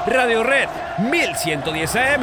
Radio Red 1110 AM.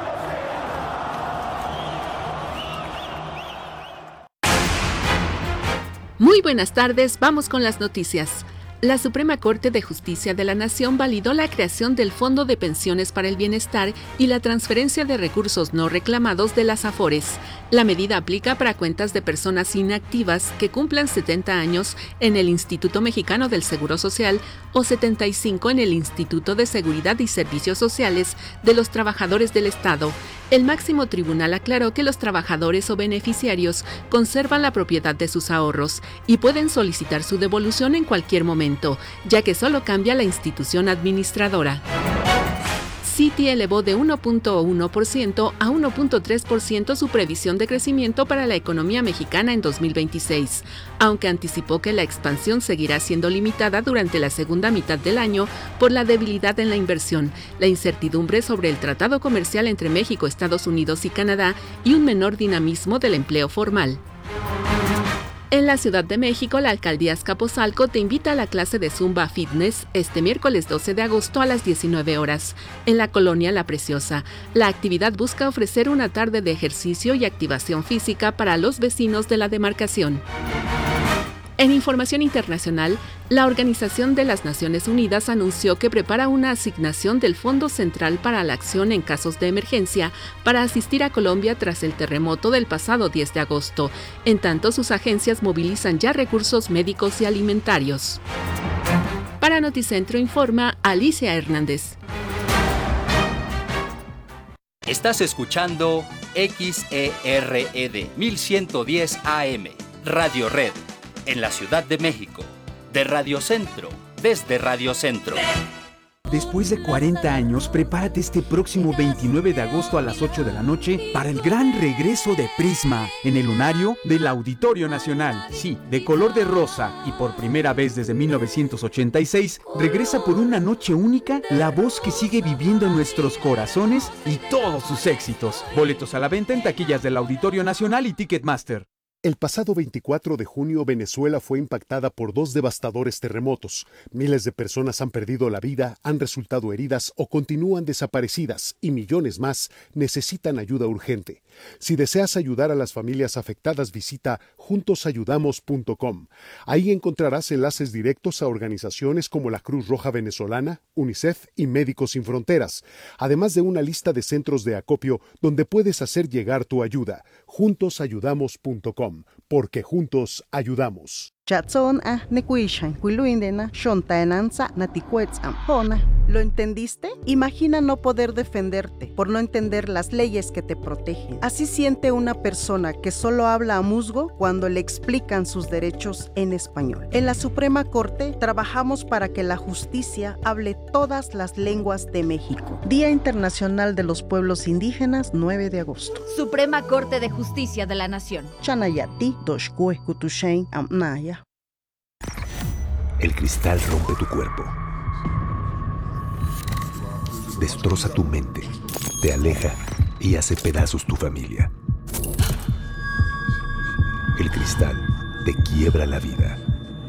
Muy buenas tardes, vamos con las noticias. La Suprema Corte de Justicia de la Nación validó la creación del Fondo de Pensiones para el Bienestar y la transferencia de recursos no reclamados de las AFORES. La medida aplica para cuentas de personas inactivas que cumplan 70 años en el Instituto Mexicano del Seguro Social o 75 en el Instituto de Seguridad y Servicios Sociales de los Trabajadores del Estado. El máximo tribunal aclaró que los trabajadores o beneficiarios conservan la propiedad de sus ahorros y pueden solicitar su devolución en cualquier momento, ya que solo cambia la institución administradora. Citi elevó de 1.1% a 1.3% su previsión de crecimiento para la economía mexicana en 2026, aunque anticipó que la expansión seguirá siendo limitada durante la segunda mitad del año por la debilidad en la inversión, la incertidumbre sobre el tratado comercial entre México, Estados Unidos y Canadá y un menor dinamismo del empleo formal. En la Ciudad de México, la Alcaldía Azcapotzalco te invita a la clase de Zumba Fitness este miércoles 12 de agosto a las 19 horas, en la colonia La Preciosa. La actividad busca ofrecer una tarde de ejercicio y activación física para los vecinos de la demarcación. En información internacional, la Organización de las Naciones Unidas anunció que prepara una asignación del Fondo Central para la Acción en Casos de Emergencia para asistir a Colombia tras el terremoto del pasado 10 de agosto. En tanto, sus agencias movilizan ya recursos médicos y alimentarios. Para Noticentro informa Alicia Hernández. Estás escuchando XERED 1110 AM, Radio Red. En la Ciudad de México, de Radio Centro, desde Radio Centro. Después de 40 años, prepárate este próximo 29 de agosto a las 8 de la noche para el gran regreso de Prisma en el lunario del Auditorio Nacional. Sí, de color de rosa y por primera vez desde 1986, regresa por una noche única la voz que sigue viviendo en nuestros corazones y todos sus éxitos. Boletos a la venta en taquillas del Auditorio Nacional y Ticketmaster. El pasado 24 de junio, Venezuela fue impactada por 2 devastadores terremotos. Miles de personas han perdido la vida, han resultado heridas o continúan desaparecidas y millones más necesitan ayuda urgente. Si deseas ayudar a las familias afectadas, visita juntosayudamos.com. Ahí encontrarás enlaces directos a organizaciones como la Cruz Roja Venezolana, UNICEF y Médicos Sin Fronteras, además de una lista de centros de acopio donde puedes hacer llegar tu ayuda. juntosayudamos.com, porque juntos ayudamos. ¿Lo entendiste? Imagina no poder defenderte por no entender las leyes que te protegen. Así siente una persona que solo habla a musgo cuando le explican sus derechos en español. En la Suprema Corte trabajamos para que la justicia hable todas las lenguas de México. Día Internacional de los Pueblos Indígenas, 9 de agosto. Suprema Corte de Justicia de la Nación. Chanayati, Doshkue, Kutushain, Amnaya. El cristal rompe tu cuerpo, destroza tu mente, te aleja y hace pedazos tu familia. El cristal te quiebra la vida.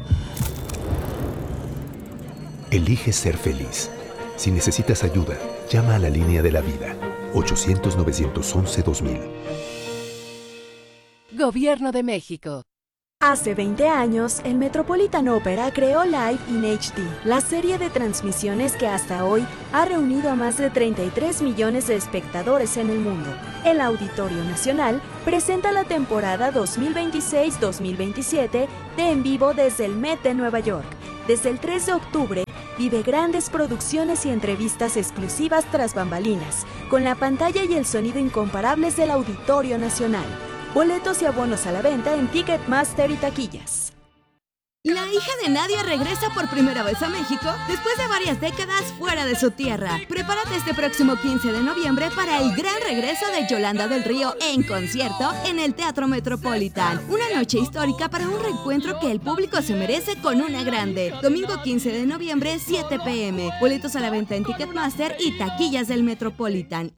Elige ser feliz. Si necesitas ayuda, llama a la línea de la vida, 800-911-2000. Gobierno de México. Hace 20 años, el Metropolitan Opera creó Live in HD, la serie de transmisiones que hasta hoy ha reunido a más de 33 millones de espectadores en el mundo. El Auditorio Nacional presenta la temporada 2026-2027 de En Vivo desde el Met de Nueva York. Desde el 3 de octubre, vive grandes producciones y entrevistas exclusivas tras bambalinas, con la pantalla y el sonido incomparables del Auditorio Nacional. Boletos y abonos a la venta en Ticketmaster y taquillas. La hija de Nadia regresa por primera vez a México después de varias décadas fuera de su tierra. Prepárate este próximo 15 de noviembre para el gran regreso de Yolanda del Río en concierto en el Teatro Metropolitan. Una noche histórica para un reencuentro que el público se merece con una grande. Domingo 15 de noviembre, 7 p.m. Boletos a la venta en Ticketmaster y taquillas del Metropolitan.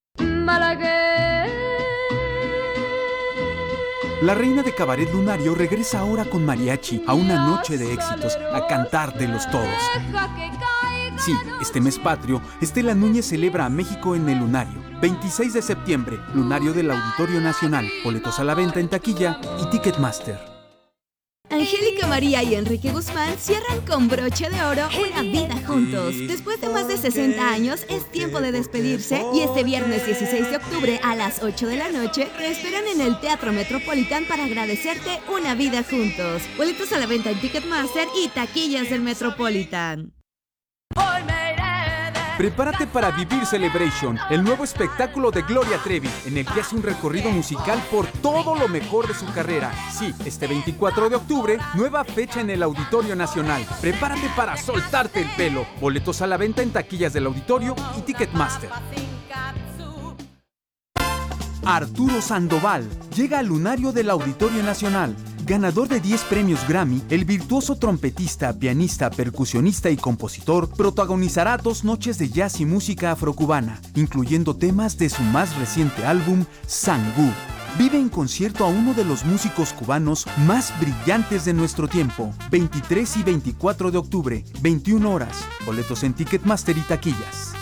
La reina de cabaret lunario regresa ahora con mariachi a una noche de éxitos, a cantártelos todos. Sí, este mes patrio, Estela Núñez celebra a México en el Lunario. 26 de septiembre, Lunario del Auditorio Nacional. Boletos a la venta en taquilla y Ticketmaster. Angélica María y Enrique Guzmán cierran con broche de oro una vida juntos. Después de más de 60 años, es tiempo de despedirse y este viernes 16 de octubre a las 8 de la noche te esperan en el Teatro Metropolitan para agradecerte una vida juntos. Boletos a la venta en Ticketmaster y taquillas del Metropolitan. Prepárate para Vivir Celebration, el nuevo espectáculo de Gloria Trevi, en el que hace un recorrido musical por todo lo mejor de su carrera. Sí, este 24 de octubre, nueva fecha en el Auditorio Nacional. Prepárate para soltarte el pelo. Boletos a la venta en taquillas del Auditorio y Ticketmaster. Arturo Sandoval llega al Lunario del Auditorio Nacional. Ganador de 10 premios Grammy, el virtuoso trompetista, pianista, percusionista y compositor protagonizará 2 noches de jazz y música afrocubana, incluyendo temas de su más reciente álbum, Sangú. Vive en concierto a uno de los músicos cubanos más brillantes de nuestro tiempo, 23 y 24 de octubre, 21 horas. Boletos en Ticketmaster y taquillas.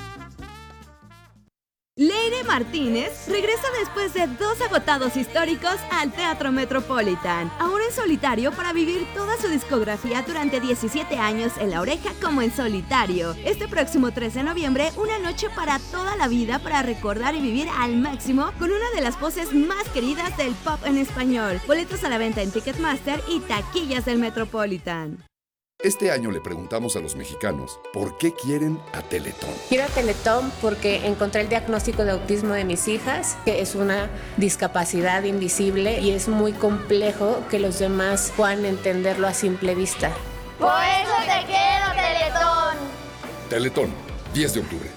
Leire Martínez regresa después de 2 agotados históricos al Teatro Metropolitan, ahora en solitario para vivir toda su discografía durante 17 años en La Oreja como en solitario. Este próximo 3 de noviembre, una noche para toda la vida para recordar y vivir al máximo con una de las voces más queridas del pop en español. Boletos a la venta en Ticketmaster y taquillas del Metropolitan. Este año le preguntamos a los mexicanos por qué quieren a Teletón. Quiero a Teletón porque encontré el diagnóstico de autismo de mis hijas, que es una discapacidad invisible y es muy complejo que los demás puedan entenderlo a simple vista. ¡Por eso te quiero, Teletón! Teletón, 10 de octubre.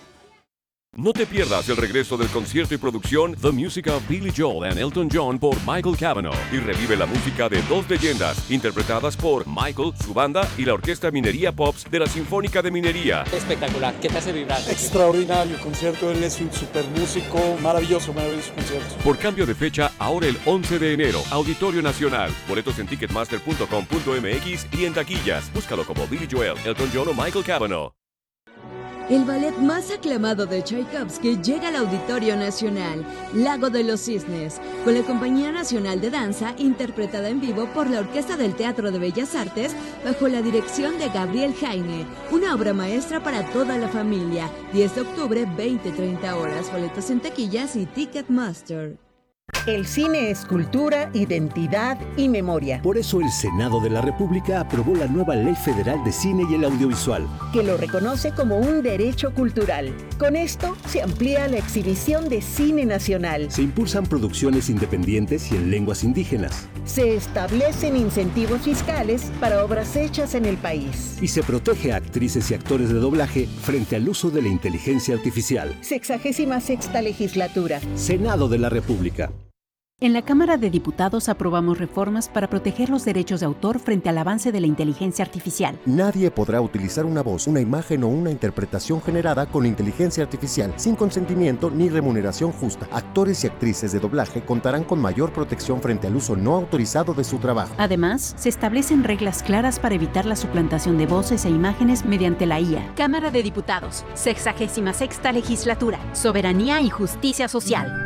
No te pierdas el regreso del concierto y producción The Music of Billy Joel and Elton John por Michael Cavanaugh y revive la música de 2 leyendas interpretadas por Michael, su banda y la Orquesta Minería Pops de la Sinfónica de Minería. Espectacular, ¿qué te hace vibrar? Extraordinario concierto, él es un super músico, maravilloso concierto. Por cambio de fecha, ahora el 11 de enero, Auditorio Nacional. Boletos en ticketmaster.com.mx y en taquillas. Búscalo como Billy Joel, Elton John o Michael Cavanaugh. El ballet más aclamado de Tchaikovsky llega al Auditorio Nacional, Lago de los Cisnes, con la Compañía Nacional de Danza, interpretada en vivo por la Orquesta del Teatro de Bellas Artes, bajo la dirección de Gabriel Jaime. Una obra maestra para toda la familia. 10 de octubre, 20-30 horas. Boletos en taquillas y Ticketmaster. El cine es cultura, identidad y memoria. Por eso el Senado de la República aprobó la nueva Ley Federal de Cine y el Audiovisual, que lo reconoce como un derecho cultural. Con esto se amplía la exhibición de cine nacional. Se impulsan producciones independientes y en lenguas indígenas. Se establecen incentivos fiscales para obras hechas en el país. Y se protege a actrices y actores de doblaje frente al uso de la inteligencia artificial. 66ª legislatura. Senado de la República. En la Cámara de Diputados aprobamos reformas para proteger los derechos de autor frente al avance de la inteligencia artificial. Nadie podrá utilizar una voz, una imagen o una interpretación generada con inteligencia artificial sin consentimiento ni remuneración justa. Actores y actrices de doblaje contarán con mayor protección frente al uso no autorizado de su trabajo. Además, se establecen reglas claras para evitar la suplantación de voces e imágenes mediante la IA. Cámara de Diputados, 66ª Legislatura, Soberanía y Justicia Social.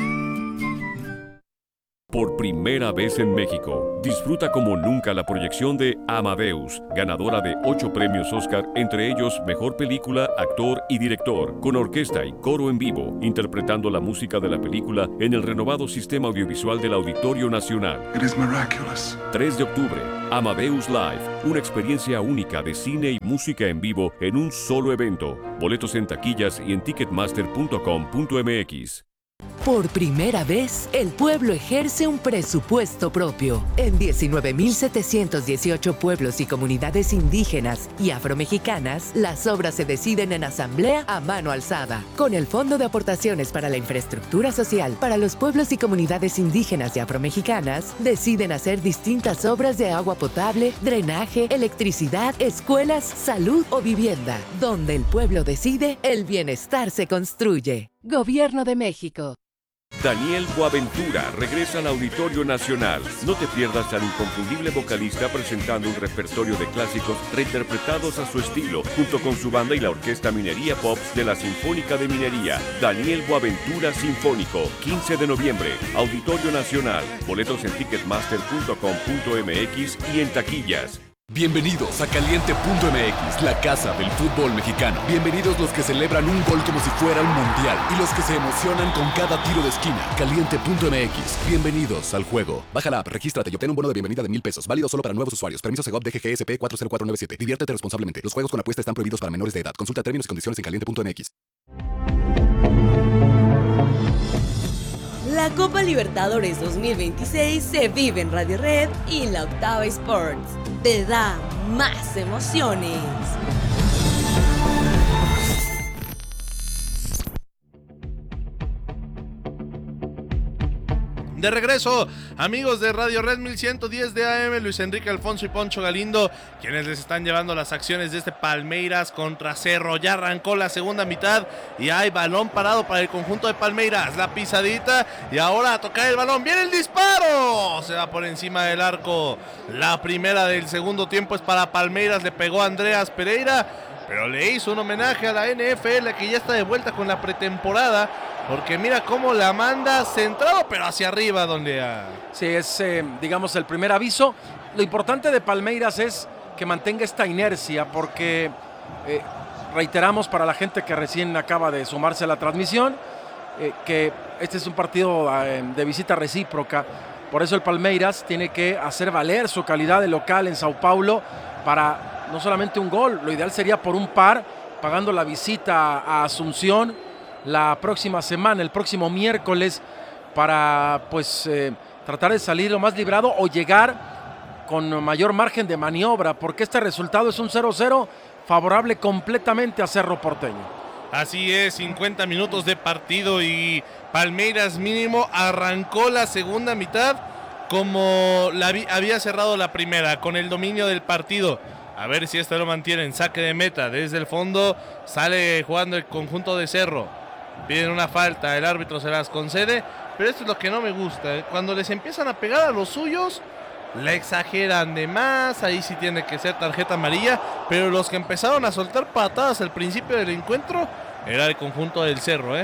Por primera vez en México, disfruta como nunca la proyección de Amadeus, ganadora de 8 premios Oscar, entre ellos Mejor Película, Actor y Director, con orquesta y coro en vivo, interpretando la música de la película en el renovado sistema audiovisual del Auditorio Nacional. 3 de octubre, Amadeus Live, una experiencia única de cine y música en vivo en un solo evento. Boletos en taquillas y en ticketmaster.com.mx. Por primera vez, el pueblo ejerce un presupuesto propio. En 19.718 pueblos y comunidades indígenas y afromexicanas, las obras se deciden en asamblea a mano alzada. Con el Fondo de Aportaciones para la Infraestructura Social para los pueblos y comunidades indígenas y afromexicanas, deciden hacer distintas obras de agua potable, drenaje, electricidad, escuelas, salud o vivienda. Donde el pueblo decide, el bienestar se construye. Gobierno de México. Daniel Boaventura regresa al Auditorio Nacional. No te pierdas al inconfundible vocalista presentando un repertorio de clásicos reinterpretados a su estilo, junto con su banda y la Orquesta Minería Pops de la Sinfónica de Minería. Daniel Boaventura Sinfónico, 15 de noviembre, Auditorio Nacional. Boletos en ticketmaster.com.mx y en taquillas. Bienvenidos a Caliente.mx, la casa del fútbol mexicano. Bienvenidos los que celebran un gol como si fuera un mundial y los que se emocionan con cada tiro de esquina. Caliente.mx, bienvenidos al juego. Baja la app, regístrate y obtén un bono de bienvenida de $1,000. Válido solo para nuevos usuarios. Permiso Segov DGGSP 40497. Diviértete responsablemente. Los juegos con apuesta están prohibidos para menores de edad. Consulta términos y condiciones en Caliente.mx. La Copa Libertadores 2026 se vive en Radio Red y la Octava Sports. Te da más emociones. De regreso, amigos de Radio Red 1110 de AM, Luis Enrique Alfonso y Poncho Galindo, quienes les están llevando las acciones de este Palmeiras contra Cerro. Ya arrancó la segunda mitad y hay balón parado para el conjunto de Palmeiras. La pisadita y ahora a tocar el balón. ¡Viene el disparo! Se va por encima del arco. La primera del segundo tiempo es para Palmeiras. Le pegó a Andreas Pereira, pero le hizo un homenaje a la NFL, que ya está de vuelta con la pretemporada. Porque mira cómo la manda centrado, pero hacia arriba, donde... Sí, es, digamos, el primer aviso. Lo importante de Palmeiras es que mantenga esta inercia, porque reiteramos para la gente que recién acaba de sumarse a la transmisión, que este es un partido de visita recíproca. Por eso el Palmeiras tiene que hacer valer su calidad de local en Sao Paulo para no solamente un gol, lo ideal sería por un par, pagando la visita a Asunción la próxima semana, el próximo miércoles, para pues tratar de salir lo más librado o llegar con mayor margen de maniobra, porque este resultado es un 0-0 favorable completamente a Cerro Porteño. Así es, 50 minutos de partido y Palmeiras mínimo arrancó la segunda mitad como había cerrado la primera, con el dominio del partido. A ver si lo mantiene en saque de meta. Desde el fondo sale jugando el conjunto de Cerro. Piden una falta, el árbitro se las concede, pero esto es lo que no me gusta. Cuando les empiezan a pegar a los suyos, la exageran de más, ahí sí tiene que ser tarjeta amarilla, pero los que empezaron a soltar patadas al principio del encuentro era el conjunto del Cerro,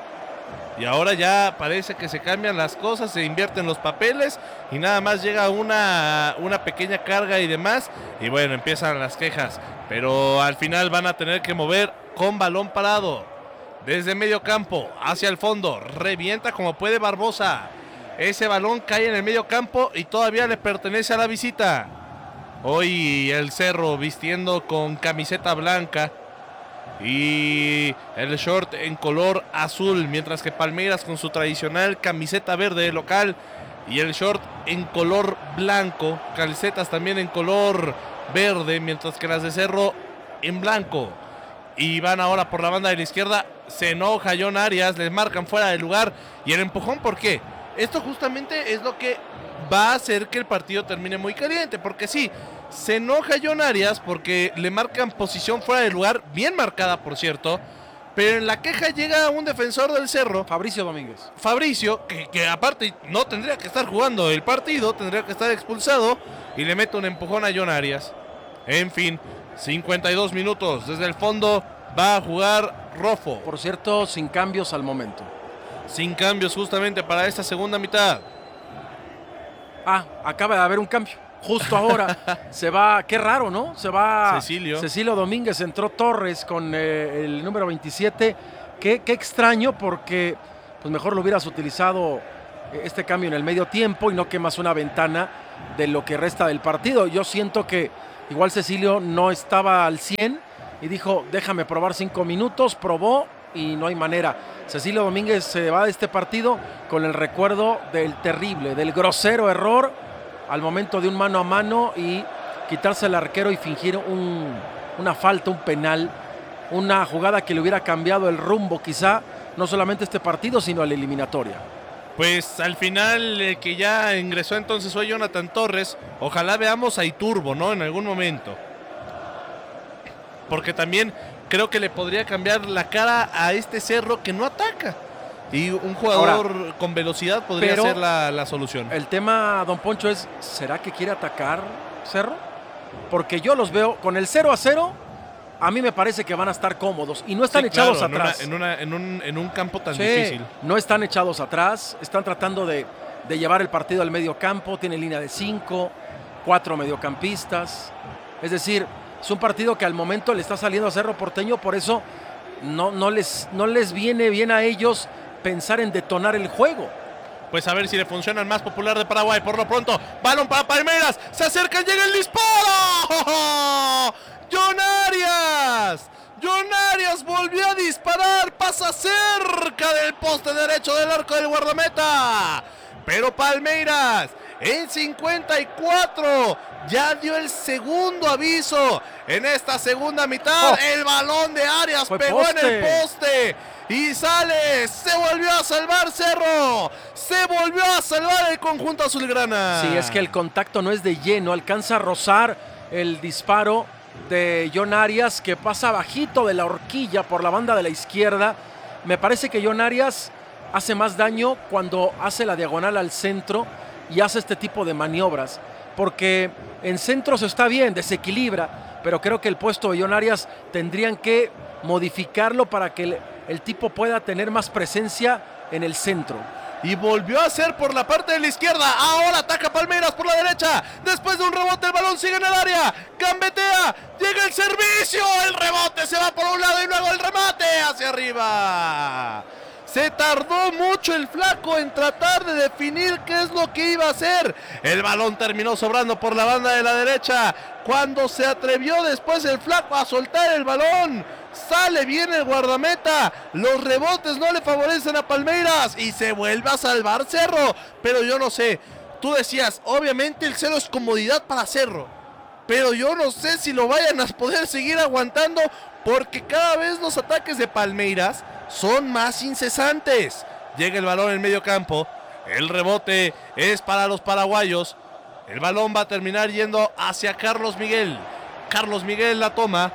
Y ahora ya parece que se cambian las cosas, se invierten los papeles y nada más llega una pequeña carga y demás, y bueno, empiezan las quejas, pero al final van a tener que mover con balón parado. Desde medio campo hacia el fondo, revienta como puede Barbosa. Ese balón cae en el medio campo y todavía le pertenece a la visita. Hoy el Cerro vistiendo con camiseta blanca y el short en color azul, mientras que Palmeiras con su tradicional camiseta verde local y el short en color blanco, calcetas también en color verde, mientras que las de Cerro en blanco. Y van ahora por la banda de la izquierda. Se enoja John Arias, les marcan fuera de lugar. Y el empujón, ¿por qué? Esto justamente es lo que va a hacer que el partido termine muy caliente. Porque sí, se enoja John Arias porque le marcan posición fuera de lugar, bien marcada por cierto. Pero en la queja llega un defensor del Cerro, Fabricio Domínguez. Fabricio, que aparte no tendría que estar jugando el partido, tendría que estar expulsado. Y le mete un empujón a John Arias. En fin, 52 minutos. Desde el fondo va a jugar Rofo. Por cierto, sin cambios al momento. Sin cambios justamente para esta segunda mitad. Acaba de haber un cambio. Justo ahora se va, qué raro, ¿no? Se va Cecilio Domínguez, entró Torres con el número 27. Qué extraño, porque pues mejor lo hubieras utilizado este cambio en el medio tiempo y no quemas una ventana de lo que resta del partido. Yo siento que igual Cecilio no estaba al 100 y dijo, déjame probar 5 minutos, probó y no hay manera. Cecilio Domínguez se va de este partido con el recuerdo del terrible, del grosero error al momento de un mano a mano y quitarse al arquero y fingir una falta, un penal, una jugada que le hubiera cambiado el rumbo quizá, no solamente este partido, sino a la eliminatoria. Pues al final que ya ingresó entonces hoy Jonathan Torres, ojalá veamos a Iturbo, ¿no? En algún momento. Porque también creo que le podría cambiar la cara a este Cerro que no ataca. Y un jugador con velocidad podría ser la solución. El tema, don Poncho, es, ¿será que quiere atacar Cerro? Porque yo los veo con el 0-0, a mí me parece que van a estar cómodos y no están echados atrás. En un campo tan difícil. No están echados atrás, están tratando de llevar el partido al medio campo, tiene línea de 5, 4 mediocampistas. Es decir, es un partido que al momento le está saliendo a Cerro Porteño, por eso no les viene bien a ellos pensar en detonar el juego. Pues a ver si le funciona el más popular de Paraguay. Por lo pronto, balón para Palmeiras. Se acercan, llega el disparo. John Arias volvió a disparar. Pasa cerca del poste derecho del arco del guardameta. Pero Palmeiras en 54 ya dio el segundo aviso. En esta segunda mitad, el balón de Arias pegó en el poste. Y sale, se volvió a salvar Cerro, se volvió a salvar el conjunto azulgrana. Sí, es que el contacto no es de lleno, alcanza a rozar el disparo de John Arias, que pasa bajito de la horquilla por la banda de la izquierda. Me parece que John Arias hace más daño cuando hace la diagonal al centro y hace este tipo de maniobras, porque en centros está bien, desequilibra, pero creo que el puesto de John Arias tendrían que modificarlo para que el tipo pueda tener más presencia en el centro. Y volvió a hacer por la parte de la izquierda. Ahora ataca Palmeiras por la derecha. Después de un rebote, el balón sigue en el área. Gambetea. Llega el servicio. El rebote se va por un lado y luego el remate hacia arriba. Se tardó mucho el flaco en tratar de definir qué es lo que iba a hacer. El balón terminó sobrando por la banda de la derecha. Cuando se atrevió después el flaco a soltar el balón, sale bien el guardameta. Los rebotes no le favorecen a Palmeiras y se vuelve a salvar Cerro. Pero yo no sé, tú decías, obviamente el 0 es comodidad para Cerro, pero yo no sé si lo vayan a poder seguir aguantando, porque cada vez los ataques de Palmeiras son más incesantes. Llega el balón en el medio campo. El rebote es para los paraguayos. El balón va a terminar yendo hacia Carlos Miguel. Carlos Miguel la toma.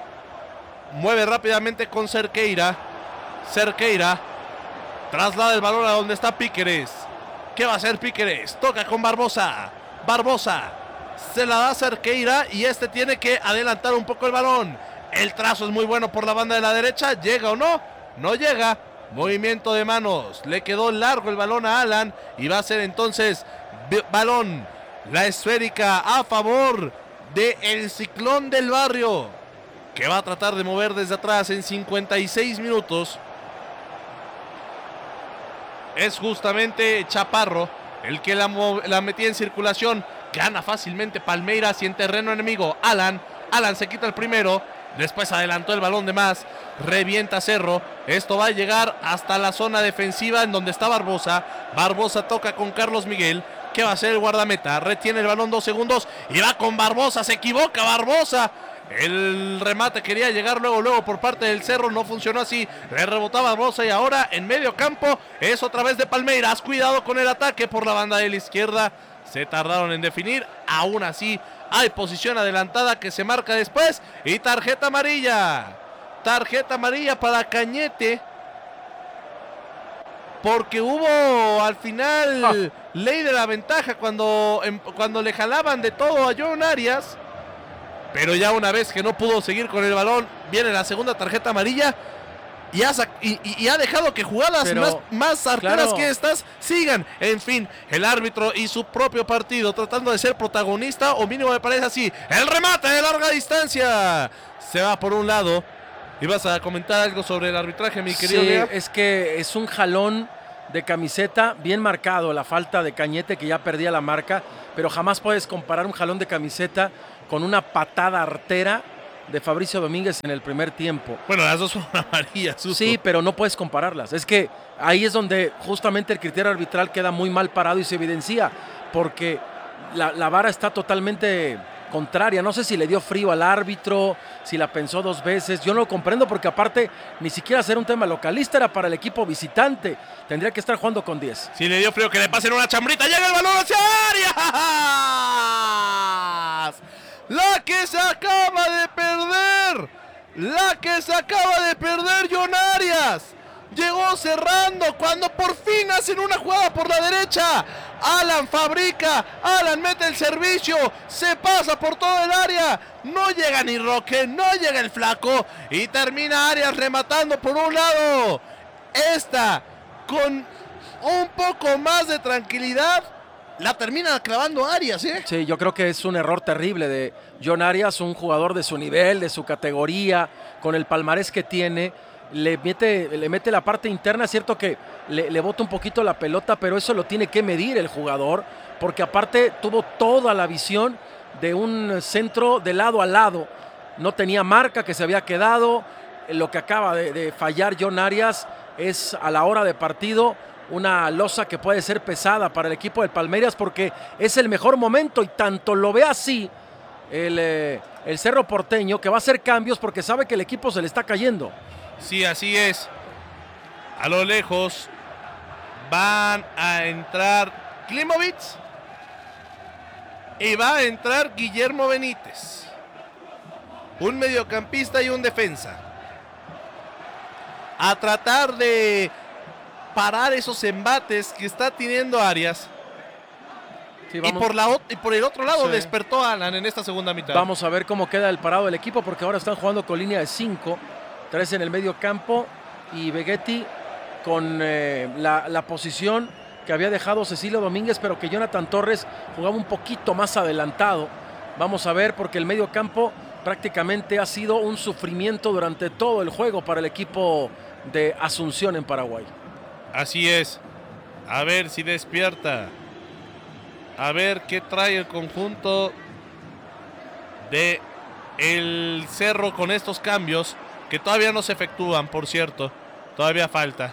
Mueve rápidamente con Cerqueira. Cerqueira traslada el balón a donde está Píqueres. ¿Qué va a hacer Píqueres? Toca con Barbosa. Barbosa se la da a Cerqueira y este tiene que adelantar un poco el balón. El trazo es muy bueno por la banda de la derecha. ¿Llega o no? No llega. Movimiento de manos. Le quedó largo el balón a Alan. Y va a ser entonces balón, la esférica, a favor de el Ciclón del Barrio, que va a tratar de mover desde atrás en 56 minutos. Es justamente Chaparro el que la metía en circulación. Gana fácilmente Palmeiras y en terreno enemigo Alan se quita el primero. Después adelantó el balón de más. Revienta Cerro. Esto va a llegar hasta la zona defensiva en donde está Barbosa. Barbosa toca con Carlos Miguel. ¿Qué va a hacer el guardameta? Retiene el balón 2 segundos y va con Barbosa. Se equivoca Barbosa. El remate quería llegar luego por parte del Cerro. No funcionó así. Le rebotaba Barbosa y ahora en medio campo es otra vez de Palmeiras. Cuidado con el ataque por la banda de la izquierda. Se tardaron en definir. Aún así hay posición adelantada que se marca después. Y tarjeta amarilla. Tarjeta amarilla para Cañete. Porque hubo al final ley de la ventaja cuando le jalaban de todo a John Arias. Pero ya una vez que no pudo seguir con el balón, viene la segunda tarjeta amarilla. Y ha dejado que jugadas más arteras que estas sigan. En fin, el árbitro y su propio partido tratando de ser protagonista, o mínimo me parece así. El remate de larga distancia se va por un lado. ¿Ibas a comentar algo sobre el arbitraje, mi querido Lea? Es que es un jalón de camiseta bien marcado, la falta de Cañete, que ya perdía la marca, pero jamás puedes comparar un jalón de camiseta con una patada artera de Fabricio Domínguez en el primer tiempo. Bueno, las dos son amarillas. Sí, pero no puedes compararlas. Es que ahí es donde justamente el criterio arbitral queda muy mal parado y se evidencia, porque la vara está totalmente contraria. No sé si le dio frío al árbitro, si la pensó dos veces. Yo no lo comprendo, porque aparte ni siquiera ser un tema localista, era para el equipo visitante. Tendría que estar jugando con 10. Si le dio frío, que le pasen una chambrita. Llega el balón hacia Arias. La que se acaba de perder. John Arias. Llegó cerrando cuando por fin hacen una jugada por la derecha. Alan fabrica, Alan mete el servicio, se pasa por todo el área. No llega ni Roque, no llega el flaco y termina Arias rematando por un lado. Esta, con un poco más de tranquilidad, la termina clavando Arias, ¿eh? Sí, yo creo que es un error terrible de John Arias, un jugador de su nivel, de su categoría, con el palmarés que tiene. Le mete la parte interna, es cierto que le bota un poquito la pelota, pero eso lo tiene que medir el jugador, porque aparte tuvo toda la visión de un centro de lado a lado. No tenía marca, que se había quedado. Lo que acaba de fallar John Arias es, a la hora de partido, una losa que puede ser pesada para el equipo del Palmeiras, porque es el mejor momento, y tanto lo ve así el Cerro Porteño, que va a hacer cambios porque sabe que el equipo se le está cayendo. Sí, así es. A lo lejos van a entrar Klimovic y va a entrar Guillermo Benítez. Un mediocampista y un defensa. A tratar de parar esos embates que está teniendo Arias. Sí, y por el otro lado despertó Alan en esta segunda mitad. Vamos a ver cómo queda el parado del equipo, porque ahora están jugando con línea de 5. 3 en el medio campo y Vegetti con la posición que había dejado Cecilio Domínguez, pero que Jonathan Torres jugaba un poquito más adelantado. Vamos a ver, porque el medio campo prácticamente ha sido un sufrimiento durante todo el juego para el equipo de Asunción en Paraguay. Así es. A ver si despierta. A ver qué trae el conjunto de el Cerro con estos cambios, que todavía no se efectúan, por cierto. Todavía falta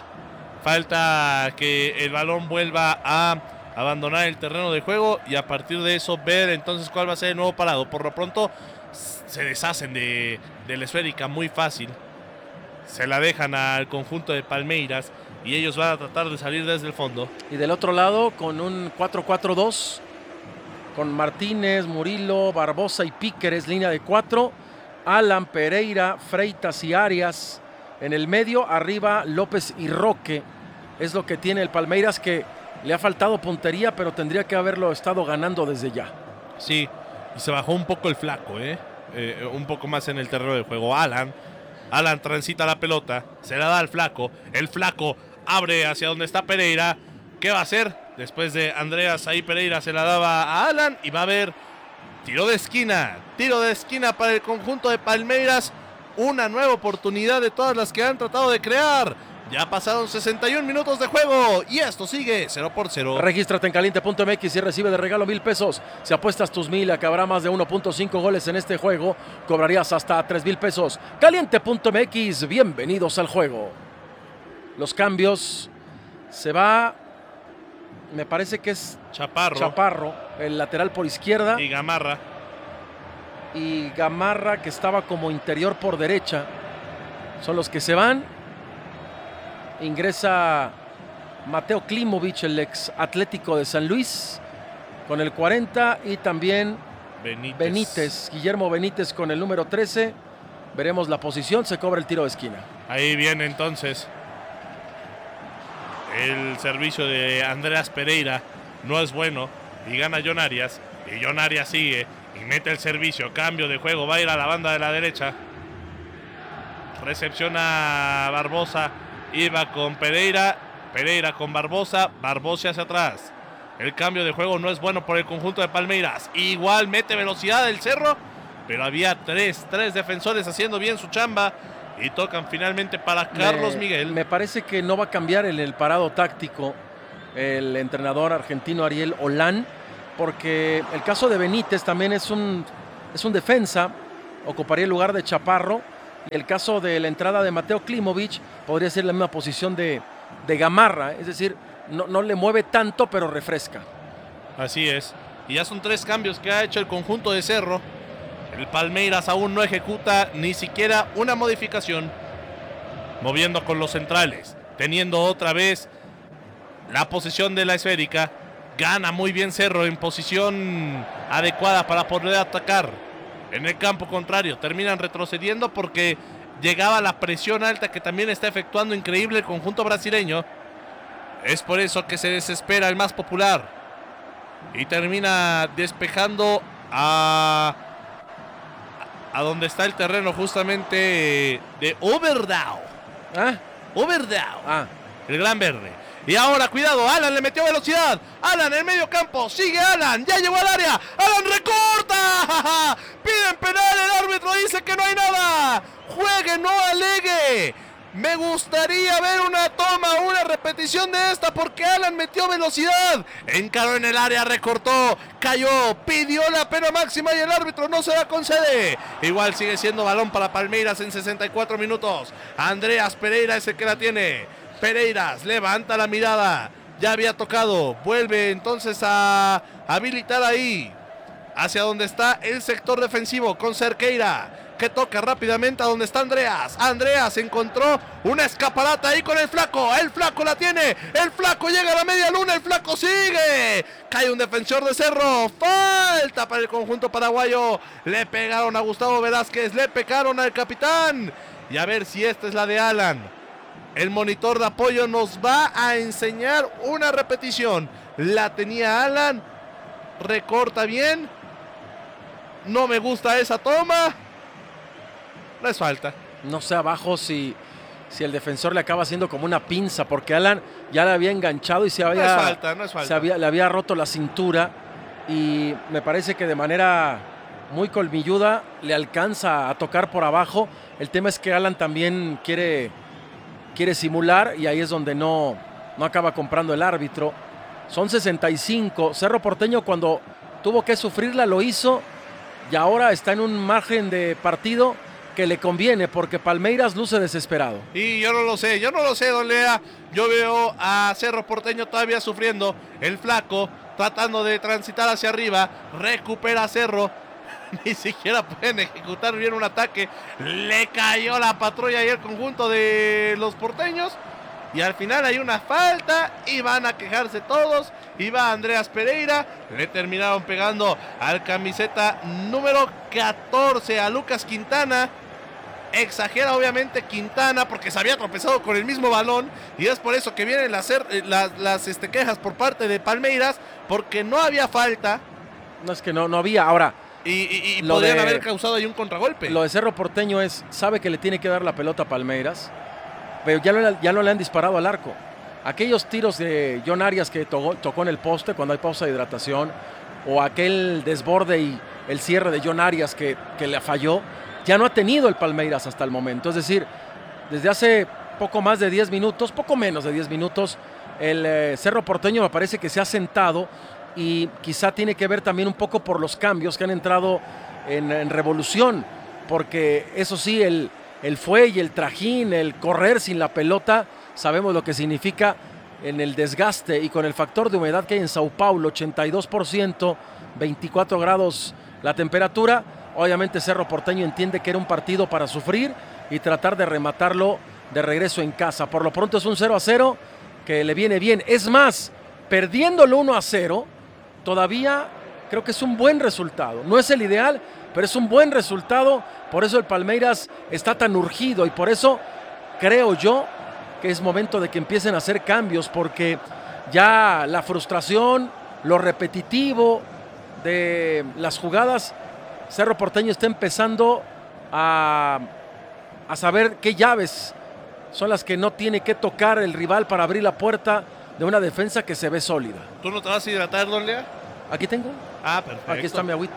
que el balón vuelva a abandonar el terreno de juego, y a partir de eso ver entonces cuál va a ser el nuevo parado. Por lo pronto se deshacen de la esférica muy fácil, se la dejan al conjunto de Palmeiras y ellos van a tratar de salir desde el fondo. Y del otro lado, con un 4-4-2, con Martínez, Murillo, Barbosa y Píqueres, línea de 4. Alan, Pereira, Freitas y Arias en el medio. Arriba López y Roque. Es lo que tiene el Palmeiras, que le ha faltado puntería, pero tendría que haberlo estado ganando desde ya. Sí, y se bajó un poco el flaco, un poco más en el terreno de juego. Alan transita la pelota, se la da al flaco. El flaco abre hacia donde está Pereira. ¿Qué va a hacer? Después de Andreas, ahí Pereira se la daba a Alan, y va a haber tiro de esquina para el conjunto de Palmeiras. Una nueva oportunidad de todas las que han tratado de crear. Ya pasaron 61 minutos de juego y esto sigue 0-0. Regístrate en caliente.mx y recibe de regalo 1,000 pesos. Si apuestas tus 1,000, acabará más de 1.5 goles en este juego. Cobrarías hasta 3,000 pesos. Caliente.mx, bienvenidos al juego. Los cambios. Se va, me parece que es Chaparro, el lateral por izquierda. Y Gamarra, que estaba como interior por derecha. Son los que se van. Ingresa Mateo Klimovic, el ex Atlético de San Luis, con el 40, y también Benítez, Guillermo Benítez con el número 13. Veremos la posición, se cobra el tiro de esquina. Ahí viene entonces el servicio de Andreas Pereira, no es bueno, y gana John Arias, y John Arias sigue y mete el servicio. Cambio de juego, va a ir a la banda de la derecha, recepciona Barbosa, iba con Pereira con Barbosa hacia atrás. El cambio de juego no es bueno por el conjunto de Palmeiras. Igual mete velocidad el Cerro, pero había tres defensores haciendo bien su chamba, y tocan finalmente para Carlos Miguel. Me parece que no va a cambiar en el parado táctico el entrenador argentino Ariel Holán, porque el caso de Benítez también es un defensa, ocuparía el lugar de Chaparro. El caso de la entrada de Mateo Klimovic podría ser la misma posición de Gamarra, es decir, no le mueve tanto, pero refresca. Así es, y ya son 3 cambios que ha hecho el conjunto de Cerro. El Palmeiras aún no ejecuta ni siquiera una modificación, moviendo con los centrales, teniendo otra vez la posesión de la esférica. Gana muy bien Cerro en posición adecuada para poder atacar. En el campo contrario terminan retrocediendo porque llegaba la presión alta que también está efectuando increíble el conjunto brasileño. Es por eso que se desespera el más popular y termina despejando a donde está el terreno justamente de Overdao. Overdao. El gran verde. Y ahora, cuidado, Alan le metió velocidad. Alan en el medio campo, sigue Alan, ya llegó al área. Alan recorta. Piden penal, el árbitro dice que no hay nada. Juegue, no alegue. Me gustaría ver una toma, una repetición de esta, porque Alan metió velocidad. Encaró en el área, recortó, cayó, pidió la pena máxima y el árbitro no se la concede. Igual sigue siendo balón para Palmeiras en 64 minutos. Andreas Pereira es el que la tiene. Pereiras levanta la mirada. Ya había tocado. Vuelve entonces a habilitar ahí, hacia donde está el sector defensivo con Cerqueira, que toca rápidamente a donde está Andreas. Andreas encontró una escaparata ahí con el Flaco. El Flaco la tiene. El Flaco llega a la media luna. El Flaco sigue. Cae un defensor de Cerro. Falta para el conjunto paraguayo. Le pegaron a Gustavo Velázquez. Le pegaron al capitán. Y a ver si esta es la de Alan. El monitor de apoyo nos va a enseñar una repetición. La tenía Alan. Recorta bien. No me gusta esa toma. No es falta. No sé abajo si el defensor le acaba haciendo como una pinza, porque Alan ya le había enganchado y no es falta. Le había roto la cintura, y me parece que de manera muy colmilluda le alcanza a tocar por abajo. El tema es que Alan también quiere simular, y ahí es donde no acaba comprando el árbitro. Son 65. Cerro Porteño, cuando tuvo que sufrirla, lo hizo, y ahora está en un margen de partido que le conviene, porque Palmeiras luce desesperado. Y yo no lo sé, don Lea. Yo veo a Cerro Porteño todavía sufriendo. El Flaco tratando de transitar hacia arriba. Recupera Cerro. Ni siquiera pueden ejecutar bien un ataque. Le cayó la patrulla y el conjunto de los porteños. Y al final hay una falta y van a quejarse todos. Y va Andreas Pereira. Le terminaron pegando al camiseta número 14, a Lucas Quintana. Exagera obviamente Quintana, porque se había tropezado con el mismo balón, y es por eso que vienen las quejas por parte de Palmeiras, porque no había falta. No, es que no había. Ahora, y podrían haber causado ahí un contragolpe. Lo de Cerro Porteño sabe que le tiene que dar la pelota a Palmeiras, pero ya no le han disparado al arco. Aquellos tiros de John Arias que tocó en el poste cuando hay pausa de hidratación, o aquel desborde y el cierre de John Arias que le falló, ya no ha tenido el Palmeiras hasta el momento. Es decir, desde hace poco menos de 10 minutos, el Cerro Porteño me parece que se ha sentado, y quizá tiene que ver también un poco por los cambios que han entrado en revolución, porque eso sí, el fuelle, el trajín, el correr sin la pelota, sabemos lo que significa en el desgaste, y con el factor de humedad que hay en Sao Paulo, 82%, 24 grados la temperatura. Obviamente Cerro Porteño entiende que era un partido para sufrir y tratar de rematarlo de regreso en casa. Por lo pronto es un 0-0 que le viene bien. Es más, perdiéndolo 1-0, todavía creo que es un buen resultado. No es el ideal, pero es un buen resultado. Por eso el Palmeiras está tan urgido, y por eso creo yo que es momento de que empiecen a hacer cambios, porque ya la frustración, lo repetitivo de las jugadas, Cerro Porteño está empezando a saber qué llaves son las que no tiene que tocar el rival para abrir la puerta de una defensa que se ve sólida. ¿Tú no te vas a hidratar, don Lea? Aquí tengo. Ah, perfecto. Aquí está mi agüita.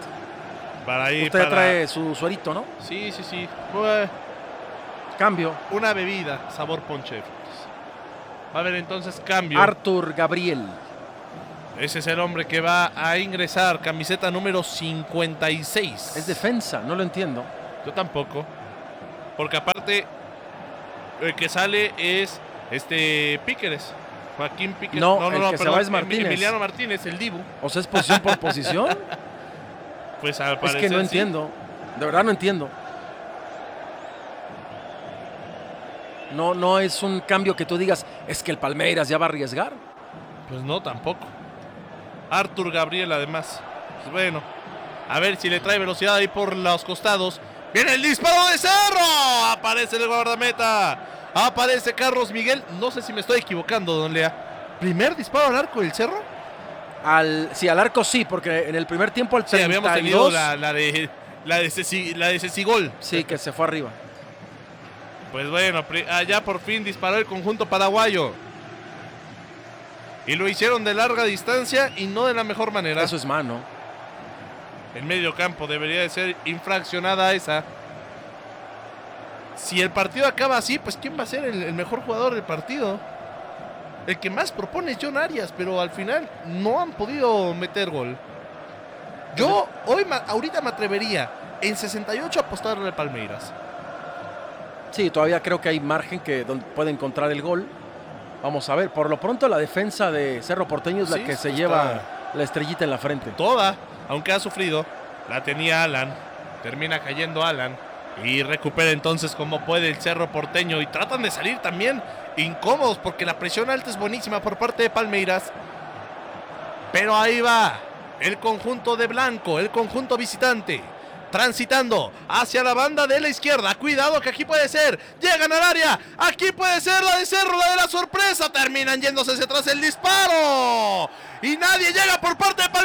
Usted ya trae su suerito, ¿no? Sí. Cambio. Una bebida, sabor ponche. Va a haber entonces cambio. Arthur Gabriel. Ese es el hombre que va a ingresar, camiseta número 56. Es defensa, no lo entiendo. Yo tampoco. Porque aparte, el que sale es Píqueres. Joaquín Píqueres. No, el que se va es Martínez. Emiliano Martínez, el Dibu. O sea, ¿es posición por posición? Pues al parecer es que no sí. entiendo. De verdad no entiendo. No es un cambio que tú digas, es que el Palmeiras ya va a arriesgar. Pues no, tampoco. Arthur Gabriel, además. Pues bueno, a ver si le trae velocidad ahí por los costados. Viene el disparo de Cerro. Aparece el guardameta. Aparece Carlos Miguel. No sé si me estoy equivocando, don Lea. ¿Primer disparo al arco del Cerro? Sí, al arco sí, porque en el primer tiempo al 32... Sí, habíamos tenido la de Cesigol. Sí, que se fue arriba. Pues bueno, allá por fin disparó el conjunto paraguayo. Y lo hicieron de larga distancia y no de la mejor manera. Eso es mano. El medio campo debería de ser infraccionada esa. Si el partido acaba así, pues ¿quién va a ser el mejor jugador del partido? El que más propone es John Arias, pero al final no han podido meter gol. Yo ahorita me atrevería en 68 a apostarle al Palmeiras. Sí, todavía creo que hay margen donde puede encontrar el gol. Vamos a ver, por lo pronto la defensa de Cerro Porteño es la que se lleva la estrellita en la frente. Toda, aunque ha sufrido. La tenía Alan, termina cayendo Alan y recupera entonces como puede el Cerro Porteño. Y tratan de salir también incómodos porque la presión alta es buenísima por parte de Palmeiras. Pero ahí va el conjunto de blanco, el conjunto visitante, transitando hacia la banda de la izquierda. Cuidado que aquí puede ser. Llegan al área. Aquí puede ser la de Cerro, la de la sorpresa. Terminan yéndose hacia atrás el disparo. Y nadie llega por parte de